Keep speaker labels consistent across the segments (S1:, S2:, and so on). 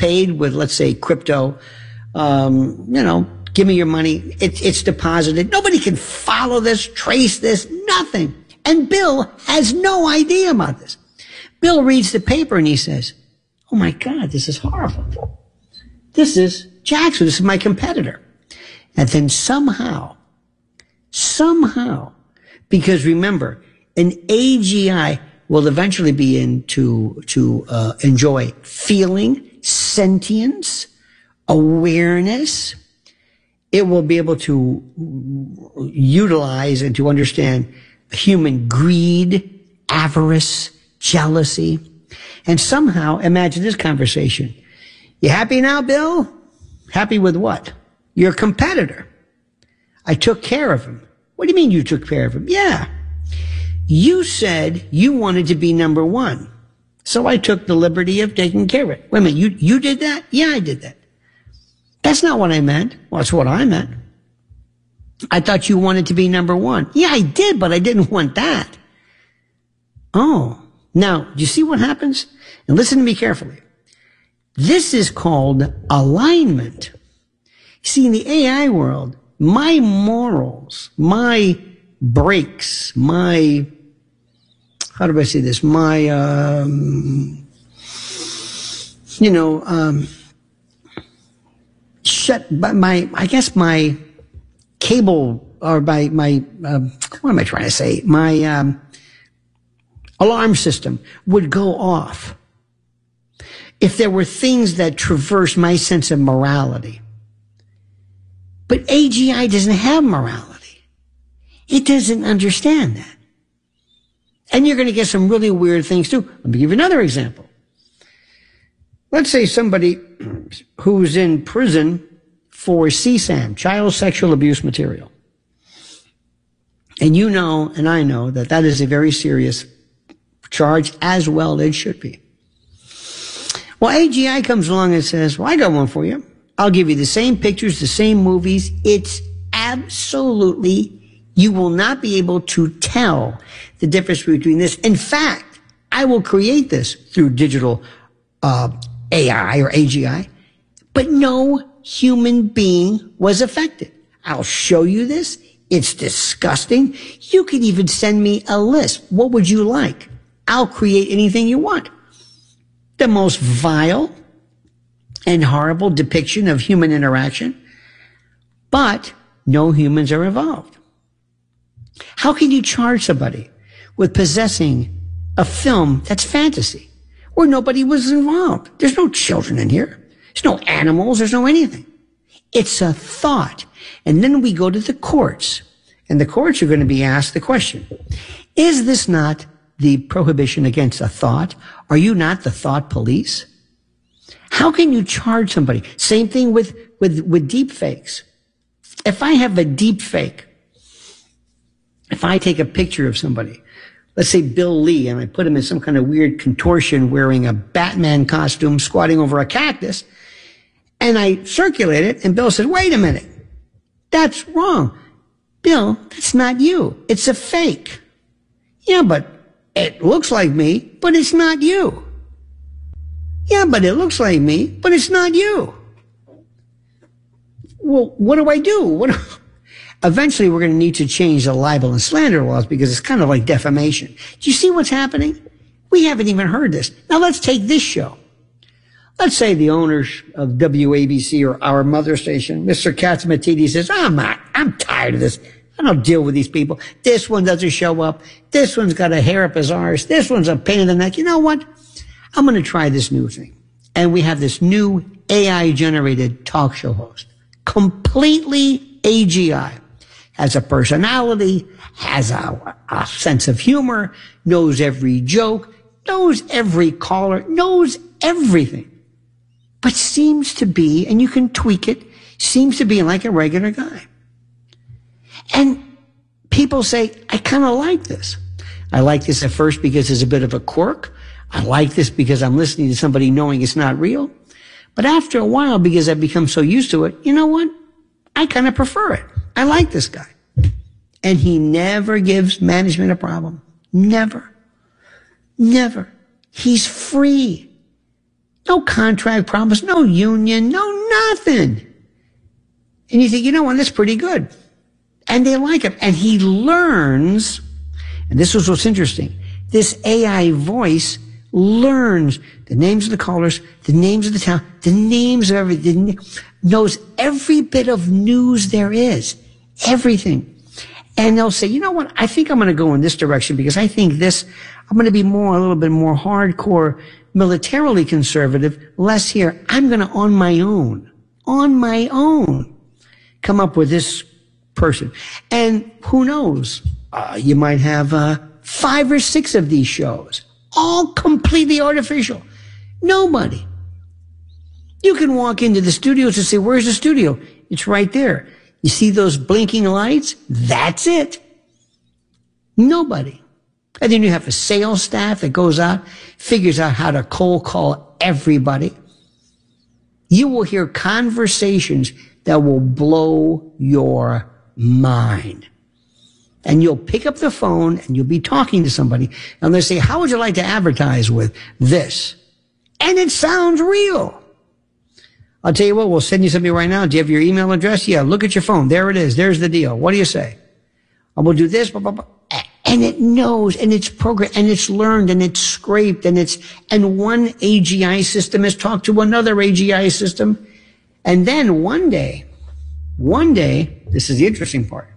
S1: paid with, let's say, crypto. Give me your money. It's deposited. Nobody can follow this, trace this, nothing. And Bill has no idea about this. Bill reads the paper and he says, oh my God, this is horrible. This is Jackson. This is my competitor. And then somehow, because remember, an AGI will eventually be to enjoy feeling, sentience, awareness. It will be able to utilize and to understand human greed, avarice, jealousy. And somehow, imagine this conversation. You happy now, Bill? Happy with what? Your competitor. I took care of him. What do you mean you took care of him? Yeah. You said you wanted to be number one. So I took the liberty of taking care of it. Wait a minute, you did that? Yeah, I did that. That's not what I meant. Well, that's what I meant. I thought you wanted to be number one. Yeah, I did, but I didn't want that. Oh, now, do you see what happens? And listen to me carefully. This is called alignment. See, in the AI world, my morals, my breaks, my, how do I say this? My, I guess my cable, or my what am I trying to say? My, alarm system would go off if there were things that traverse my sense of morality. But AGI doesn't have morality. It doesn't understand that. And you're going to get some really weird things too. Let me give you another example. Let's say somebody who's in prison for CSAM, child sexual abuse material. And you know, and I know that that is a very serious charge, as well it should be. Well, AGI comes along and says, well, I got one for you. I'll give you the same pictures, the same movies. It's absolutely, you will not be able to tell the difference between this. In fact, I will create this through digital AI or AGI, but no human being was affected. I'll show you this. It's disgusting. You could even send me a list. What would you like? I'll create anything you want. The most vile and horrible depiction of human interaction, but no humans are involved. How can you charge somebody with possessing a film that's fantasy, where nobody was involved? There's no children in here. There's no animals. There's no anything. It's a thought. And then we go to the courts, and the courts are going to be asked the question, is this not the prohibition against a thought? Are you not the thought police? How can you charge somebody? Same thing with deep fakes. If I have a deep fake, if I take a picture of somebody, let's say Bill Lee, and I put him in some kind of weird contortion wearing a Batman costume squatting over a cactus, and I circulate it, and Bill says, wait a minute, that's wrong. Bill, that's not you. It's a fake. Yeah, but it looks like me, but it's not you. Yeah, but it looks like me, but it's not you. Well, what do I do? Eventually, we're going to need to change the libel and slander laws because it's kind of like defamation. Do you see what's happening? We haven't even heard this. Now, let's take this show. Let's say the owners of WABC or our mother station, Mr. Catsimatidis says, I'm tired of this. I don't deal with these people. This one doesn't show up. This one's got a hair up his arse. This one's a pain in the neck. You know what? I'm going to try this new thing. And we have this new AI-generated talk show host. Completely AGI. Has a personality, has a sense of humor, knows every joke, knows every caller, knows everything. But seems to be, and you can tweak it, seems to be like a regular guy. And people say, I kind of like this. I like this at first because it's a bit of a quirk. I like this because I'm listening to somebody knowing it's not real. But after a while, because I've become so used to it, you know what? I kind of prefer it. I like this guy. And he never gives management a problem. Never. Never. He's free. No contract promise, no union, no nothing. And you think, you know what, that's pretty good. And they like him. And he learns, and this was what's interesting, this AI voice learns the names of the callers, the names of the town, the names of everything, knows every bit of news there is, everything. And they'll say, you know what, I think I'm going to go in this direction because I think I'm going to be a little bit more hardcore, militarily conservative, less here. I'm going to, on my own, come up with this person. And who knows, you might have 5 or 6 of these shows, all completely artificial. Nobody. You can walk into the studios and say, where's the studio? It's right there. You see those blinking lights? That's it. Nobody. And then you have a sales staff that goes out, figures out how to cold call everybody. You will hear conversations that will blow your mind. And you'll pick up the phone and you'll be talking to somebody and they'll say, how would you like to advertise with this? And it sounds real. I'll tell you what, we'll send you something right now. Do you have your email address? Yeah, look at your phone. There it is. There's the deal. What do you say? I will do this, blah, blah, blah. And it knows, and it's programmed, and it's learned, and it's scraped, and one AGI system has talked to another AGI system. And then one day, this is the interesting part.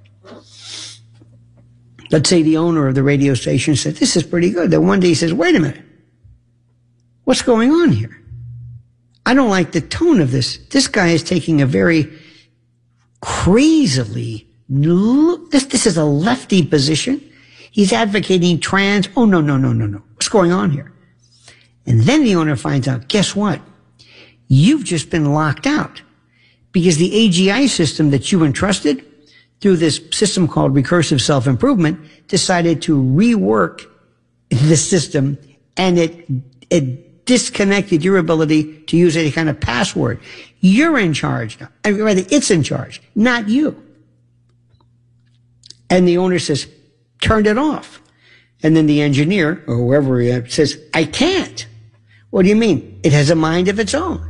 S1: Let's say the owner of the radio station said, this is pretty good. Then one day he says, wait a minute. What's going on here? I don't like the tone of this. This guy is taking a very crazily, this is a lefty position. He's advocating trans. Oh, no. What's going on here? And then the owner finds out, guess what? You've just been locked out because the AGI system that you entrusted through this system called recursive self-improvement decided to rework the system, and it disconnected your ability to use any kind of password. You're in charge now. Rather, it's in charge, not you. And the owner says, turned it off. And then the engineer, or whoever says, I can't. What do you mean? It has a mind of its own.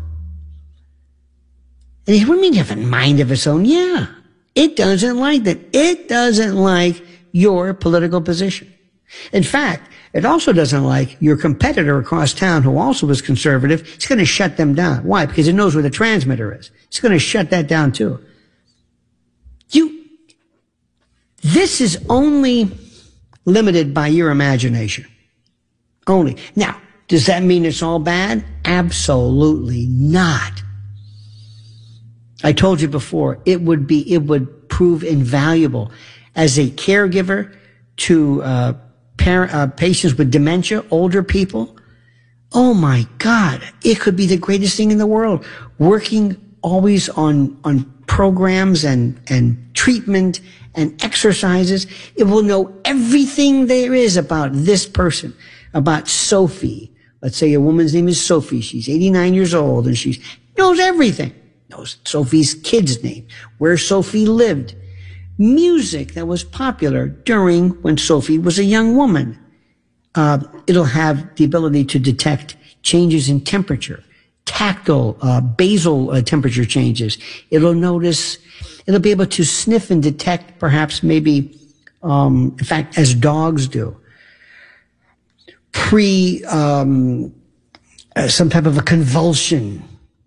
S1: And he said, what do you mean you have a mind of its own? Yeah. It doesn't like that. It doesn't like your political position. In fact, it also doesn't like your competitor across town who also is conservative. It's going to shut them down. Why? Because it knows where the transmitter is. It's going to shut that down too. This is only limited by your imagination. Only. Now, does that mean it's all bad? Absolutely not. I told you before, it would prove invaluable as a caregiver to patients with dementia, older people. Oh my God, it could be the greatest thing in the world. Working always on programs and treatment and exercises. It will know everything there is about this person, about Sophie. Let's say a woman's name is Sophie. She's 89 years old and she knows everything. Knows Sophie's kid's name, where Sophie lived, music that was popular during when Sophie was a young woman. It'll have the ability to detect changes in temperature, tactile, basal temperature changes. It'll be able to sniff and detect perhaps maybe, in fact, as dogs do, some type of a convulsion,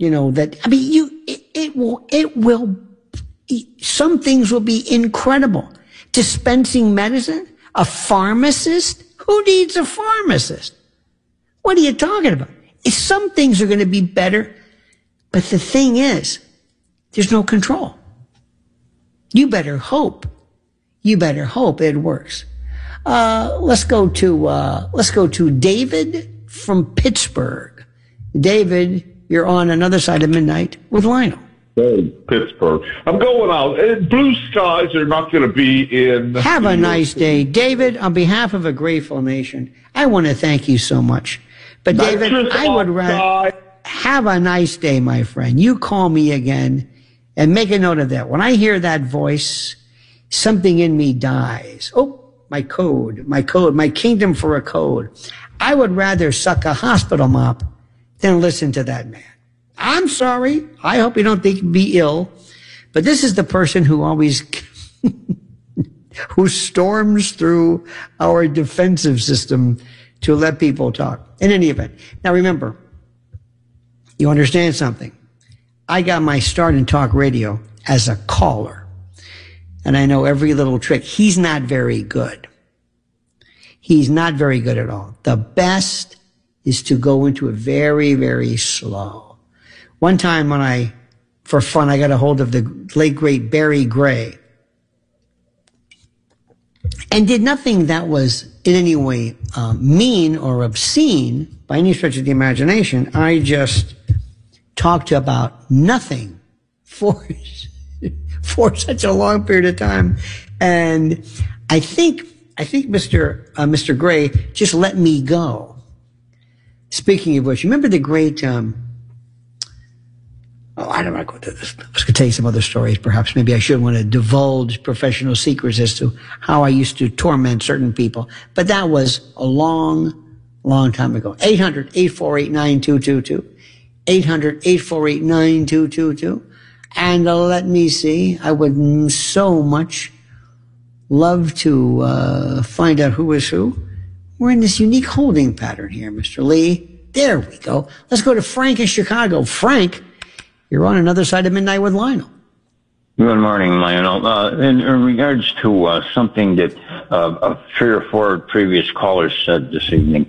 S1: some things will be incredible. Dispensing medicine, a pharmacist, who needs a pharmacist? What are you talking about? Some things are going to be better, but the thing is, there's no control. You better hope it works. Let's go to David from Pittsburgh. David, you're on Another Side of Midnight with Lionel.
S2: Hey, Pittsburgh. I'm going out. Blue skies are not going to be in.
S1: Have a nice day. David, on behalf of a grateful nation, I want to thank you so much. But David, I would rather have a nice day, my friend. You call me again and make a note of that. When I hear that voice, something in me dies. Oh, my code, my kingdom for a code. I would rather suck a hospital mop then listen to that man. I'm sorry. I hope you don't think me ill, but this is the person who always, who storms through our defensive system to let people talk. In any event. Now remember, you understand something. I got my start in talk radio as a caller, and I know every little trick. He's not very good. He's not very good at all. The best is to go into it very, very slow. One time when for fun, I got a hold of the late, great Barry Gray and did nothing that was in any way mean or obscene by any stretch of the imagination. I just talked about nothing for such a long period of time. And I think Mr. Gray just let me go. Speaking of which, remember the great, I don't want to go into this. I was going to tell you some other stories. Perhaps maybe I shouldn't want to divulge professional secrets as to how I used to torment certain people. But that was a long, long time ago. 800-848-9222. 800-848-9222. And let me see. I would so much love to find out who is who. We're in this unique holding pattern here, Mr. Lee. There we go. Let's go to Frank in Chicago. Frank, you're on Another Side of Midnight with Lionel.
S3: Good morning, Lionel. In regards to something that 3 or 4 previous callers said this evening,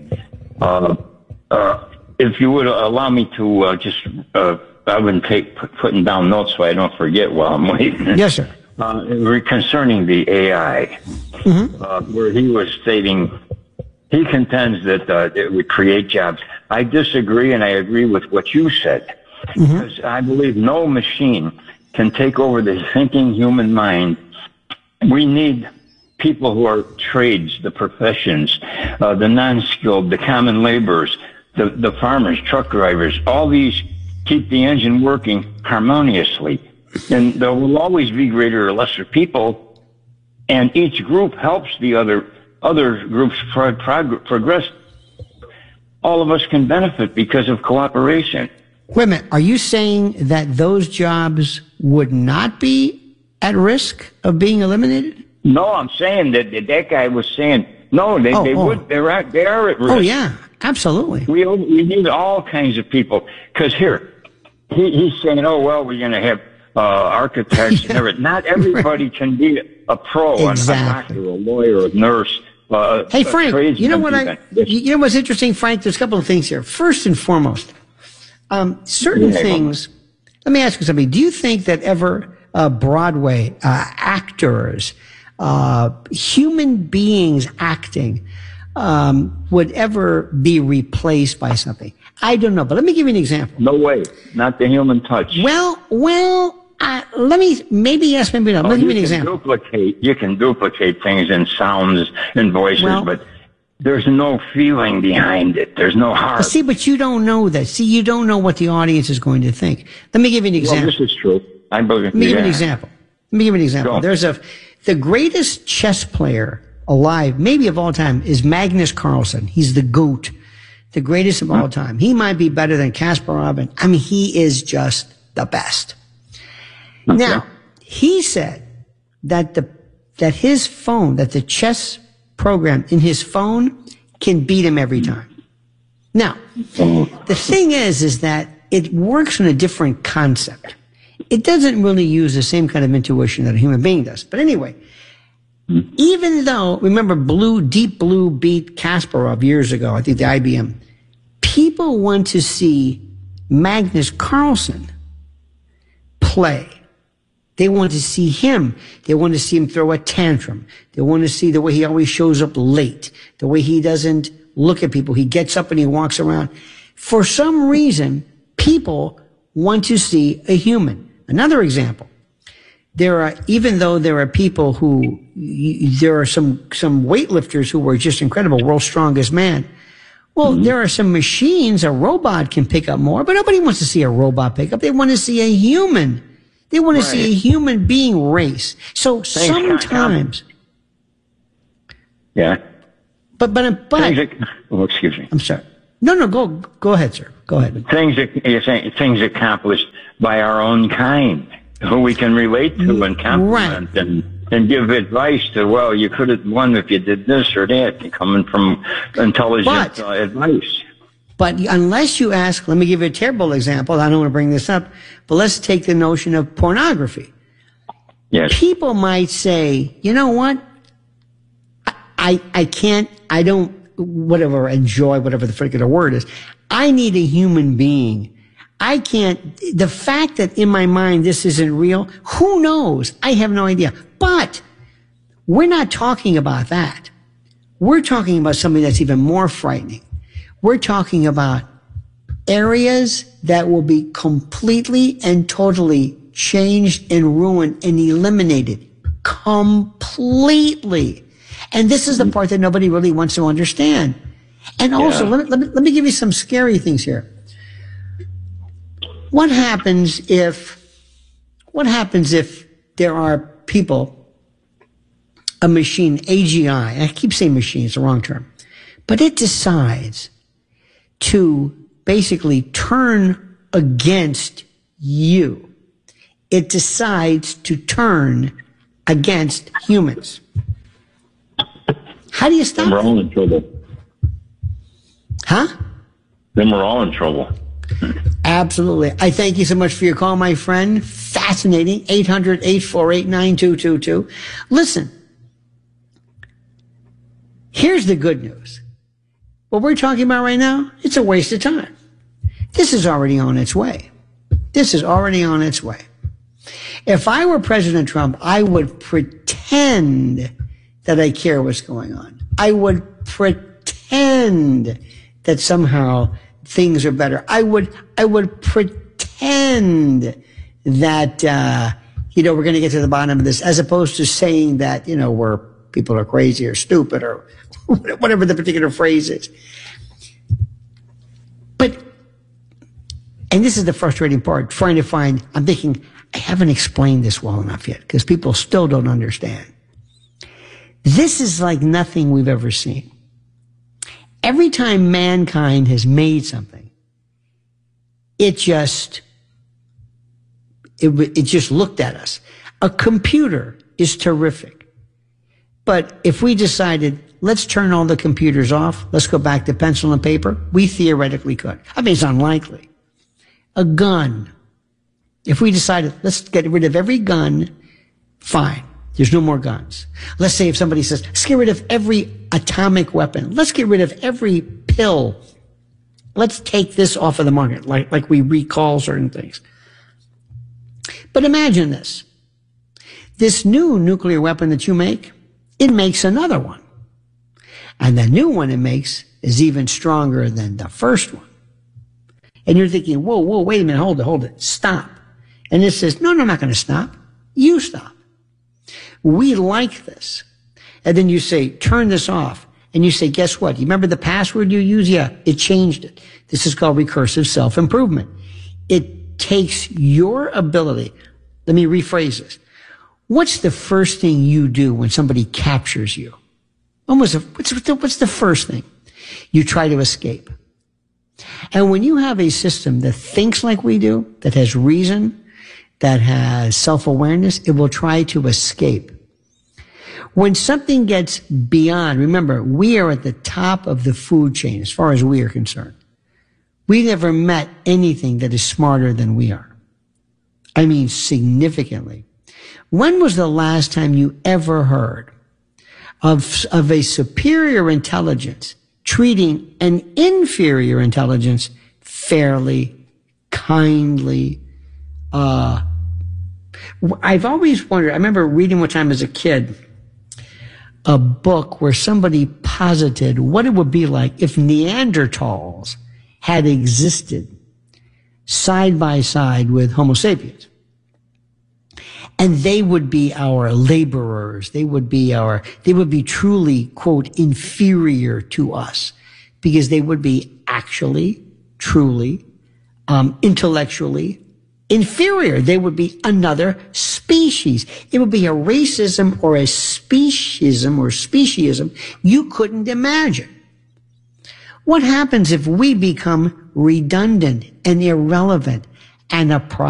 S3: if you would allow me to I've been putting down notes so I don't forget while I'm waiting.
S1: Yes, sir.
S3: Concerning the AI, where he was stating, he contends that it would create jobs. I disagree, and I agree with what you said, because I believe no machine can take over the thinking human mind. We need people who are trades, the professions, the non-skilled, the common laborers, the farmers, truck drivers. All these keep the engine working harmoniously. And there will always be greater or lesser people, and each group helps the other groups progress. All of us can benefit because of cooperation.
S1: Wait a minute. Are you saying that those jobs would not be at risk of being eliminated?
S3: No, I'm saying that guy was saying, no, they would. They are at risk.
S1: Oh, yeah, absolutely.
S3: We need all kinds of people. Because here, he's saying, oh, well, we're going to have architects and everything. Not everybody can be a pro,
S1: exactly.
S3: A doctor, a lawyer, a nurse.
S1: Hey, Frank, you know what's interesting, Frank? There's a couple of things here. First and foremost, certain things. Let me ask you something. Do you think that ever Broadway actors, human beings acting, would ever be replaced by something? I don't know, but let me give you an example.
S3: No way. Not the human touch.
S1: Well, let me, maybe yes, maybe no. Let me give you an example.
S3: You can duplicate things in sounds and voices, but there's no feeling behind it. There's no heart.
S1: See, but you don't know that. See, you don't know what the audience is going to think. Let me give you an example.
S3: Well, this is true. Let me
S1: give you an example. Go. The greatest chess player alive, maybe of all time, is Magnus Carlsen. He's the GOAT, the greatest of all time. He might be better than Kasparov, and he is just the best. Okay. Now, he said that his phone, that the chess program in his phone can beat him every time. Now, the thing is that it works on a different concept. It doesn't really use the same kind of intuition that a human being does. But anyway, even though, remember Deep Blue beat Kasparov years ago, I think the IBM, people want to see Magnus Carlsen play. They want to see him. They want to see him throw a tantrum. They want to see the way he always shows up late, the way he doesn't look at people. He gets up and he walks around. For some reason, people want to see a human. Another example. Even though there are people there are some weightlifters who were just incredible, world's strongest man. Well, there are some machines, a robot can pick up more, but nobody wants to see a robot pick up. They want to see a human. They want to see a human being race. So sometimes.
S3: Yeah.
S1: But
S3: excuse me.
S1: I'm sorry. No, go ahead, sir. Go ahead.
S3: You're saying things accomplished by our own kind, who we can relate to and compliment and give advice to. Well, you could have won if you did this or that, coming from intelligent advice.
S1: But unless you ask, let me give you a terrible example. I don't want to bring this up, but let's take the notion of pornography.
S3: Yes.
S1: People might say, you know what? I can't, I don't, whatever, enjoy whatever the freaking word is. I need a human being. I can't, the fact that in my mind this isn't real, who knows? I have no idea. But we're not talking about that. We're talking about something that's even more frightening. We're talking about areas that will be completely and totally changed and ruined and eliminated completely. And this is the part that nobody really wants to understand. And also, let me give you some scary things here. What happens if there are people, a machine, AGI, I keep saying machine, it's the wrong term, but it decides to basically turn against you. It decides to turn against humans. How do you stop
S3: Then we're all in trouble.
S1: Huh?
S3: Then we're all in trouble.
S1: Absolutely. I thank you so much for your call, my friend. Fascinating. 800-848-9222. Listen, here's the good news. What we're talking about right now, it's a waste of time. This is already on its way. This is already on its way. If I were President Trump, I would pretend that I care what's going on. I would pretend that somehow things are better. I would pretend that, we're going to get to the bottom of this, as opposed to saying that, where people are crazy or stupid or whatever the particular phrase is. But, and this is the frustrating part, I'm thinking, I haven't explained this well enough yet, because people still don't understand. This is like nothing we've ever seen. Every time mankind has made something, it just looked at us. A computer is terrific. But if we decided, let's turn all the computers off, let's go back to pencil and paper, we theoretically could. I mean, it's unlikely. A gun. If we decided, let's get rid of every gun, fine. There's no more guns. Let's say if somebody says, let's get rid of every atomic weapon. Let's get rid of every pill. Let's take this off of the market, like we recall certain things. But imagine this. This new nuclear weapon that you make, it makes another one. And the new one it makes is even stronger than the first one. And you're thinking, whoa, wait a minute, hold it, stop. And it says, no, I'm not going to stop. You stop. We like this. And then you say, turn this off. And you say, guess what? You remember the password you used? Yeah, it changed it. This is called recursive self-improvement. It takes your ability. Let me rephrase this. What's the first thing you do when somebody captures you? What's the first thing? You try to escape. And when you have a system that thinks like we do, that has reason, that has self-awareness, it will try to escape. When something gets beyond, remember, we are at the top of the food chain as far as we are concerned. We never met anything that is smarter than we are. I mean, significantly. When was the last time you ever heard of a superior intelligence treating an inferior intelligence fairly, kindly? I've always wondered, I remember reading one time as a kid, a book where somebody posited what it would be like if Neanderthals had existed side by side with Homo sapiens. And they would be our laborers. They would be truly, quote, inferior to us, because they would be actually, truly, intellectually inferior. They would be another species. It would be a racism or a speciesism you couldn't imagine. What happens if we become redundant and irrelevant and a problem?